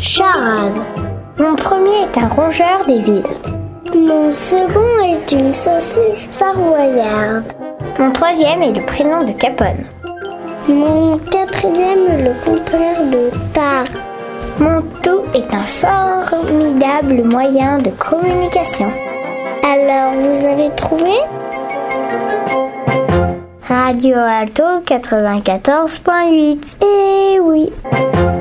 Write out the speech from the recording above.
charade. Mon premier est un rongeur des villes. Mon second est une saucisse savoyarde. Mon troisième est le prénom de Capone. Mon quatrième est le contraire de tard. Mon tout est un formidable moyen de communication. Alors, vous avez trouvé ? Radio Alto 94.8. Eh oui.